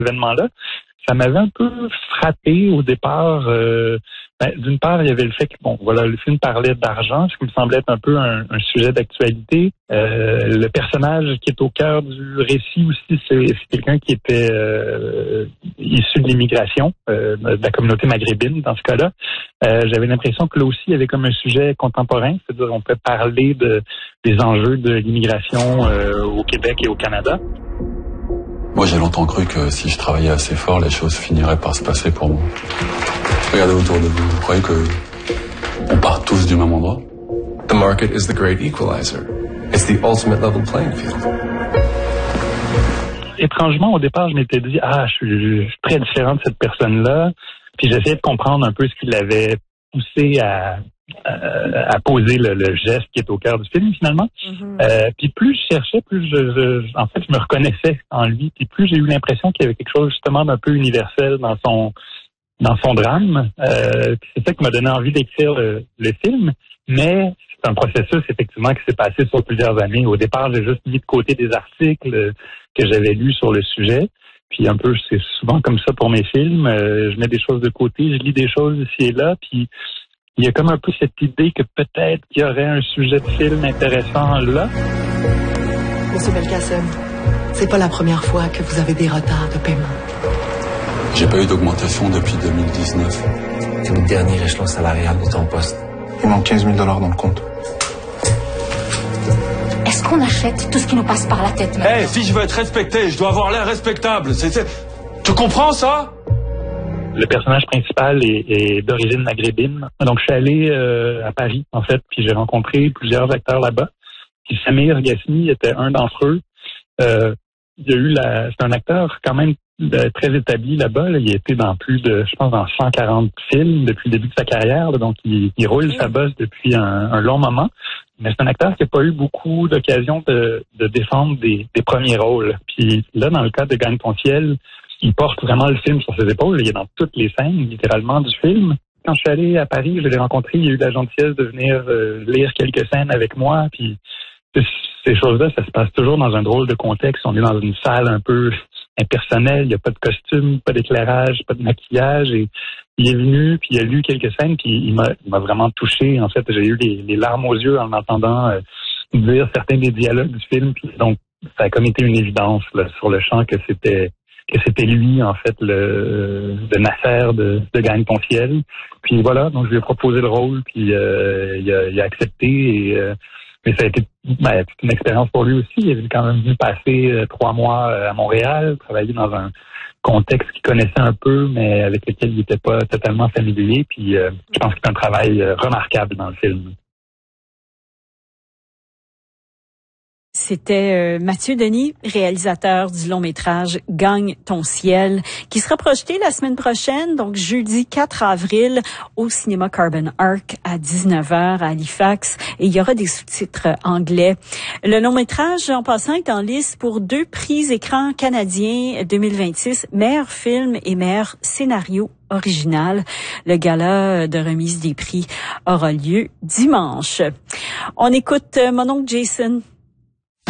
événement-là. Ça m'avait un peu frappé au départ. D'une part, il y avait le fait que, le film parlait d'argent, ce qui me semblait être un peu un sujet d'actualité. Le personnage qui est au cœur du récit aussi, c'est quelqu'un qui était issu de l'immigration, de la communauté maghrébine dans ce cas-là. J'avais l'impression que là aussi, il y avait comme un sujet contemporain, c'est-à-dire on peut parler des enjeux de l'immigration au Québec et au Canada. Moi, j'ai longtemps cru que si je travaillais assez fort, les choses finiraient par se passer pour moi. Regardez autour de vous. Vous croyez qu'on part tous du même endroit? The market is the great equalizer. It's the ultimate level playing field. Étrangement, au départ, je m'étais dit, je suis très différent de cette personne-là. Puis j'essayais de comprendre un peu ce qui l'avait poussé à poser le geste qui est au cœur du film, finalement. Mm-hmm. Puis plus je cherchais, plus je me reconnaissais en lui. Puis plus j'ai eu l'impression qu'il y avait quelque chose justement d'un peu universel dans son drame. Puis c'est ça qui m'a donné envie d'écrire le film. Mais c'est un processus, effectivement, qui s'est passé sur plusieurs années. Au départ, j'ai juste mis de côté des articles que j'avais lus sur le sujet. Puis un peu, c'est souvent comme ça pour mes films. Je mets des choses de côté, je lis des choses ici et là, puis il y a comme un peu cette idée que peut-être qu'il y aurait un sujet de film intéressant là. Monsieur Belkacem, c'est pas la première fois que vous avez des retards de paiement. J'ai pas eu d'augmentation depuis 2019. C'est le dernier échelon salarial de ton poste. Il manque 15 000 $ dans le compte. Est-ce qu'on achète tout ce qui nous passe par la tête maintenant? Si je veux être respecté, je dois avoir l'air respectable. Tu comprends ça? Le personnage principal est d'origine maghrébine. Donc, je suis allé à Paris, en fait, puis j'ai rencontré plusieurs acteurs là-bas. Puis Samir Ghasmi était un d'entre eux. C'est un acteur quand même très établi là-bas. Là. Il a été dans dans 140 films depuis le début de sa carrière. Là. Donc, il roule sa bosse depuis un long moment. Mais c'est un acteur qui n'a pas eu beaucoup d'occasions de défendre des premiers rôles. Puis là, dans le cas de Gagne ton ciel, il porte vraiment le film sur ses épaules. Il est dans toutes les scènes, littéralement, du film. Quand je suis allé à Paris, je l'ai rencontré. Il a eu la gentillesse de venir lire quelques scènes avec moi. Puis ces choses-là, ça se passe toujours dans un drôle de contexte. On est dans une salle un peu impersonnelle. Il n'y a pas de costume, pas d'éclairage, pas de maquillage. Et il est venu, puis il a lu quelques scènes, puis il m'a vraiment touché. En fait, j'ai eu les larmes aux yeux en entendant dire certains des dialogues du film. Puis donc, ça a comme été une évidence là, sur le champ que c'était lui, en fait, le Nasser de Gagne ton ciel. Puis voilà, donc je lui ai proposé le rôle, puis il a accepté. Mais ça a été toute une expérience pour lui aussi. Il est quand même venu passer 3 mois à Montréal, travailler dans un contexte qu'il connaissait un peu, mais avec lequel il n'était pas totalement familier. Puis je pense que c'est un travail remarquable dans le film. C'était Mathieu Denis, réalisateur du long-métrage Gagne ton ciel, qui sera projeté la semaine prochaine, donc jeudi 4 avril, au cinéma Carbon Arc à 19h à Halifax. Et il y aura des sous-titres anglais. Le long-métrage, en passant, est en lice pour 2 prix écran canadiens 2026, meilleur film et meilleur scénario original. Le gala de remise des prix aura lieu dimanche. On écoute mon oncle Jason.